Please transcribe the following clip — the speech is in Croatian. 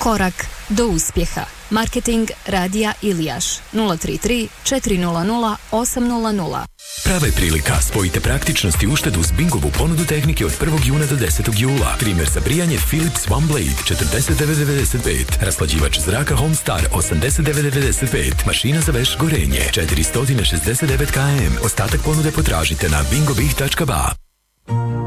Korak do uspjeha. Marketing Radija Ilijaš 033 400 800. Prava prilika. Spojite praktičnost i uštedu s Bingovu ponudu tehnike od 1. juna do 10. jula. Trimer za brijanje Philips One Blade 49,95. Rashlađivač zraka Homestar 89,95. Mašina za veš gorenje 469 km. Ostatak ponude potražite na bingobih.ba.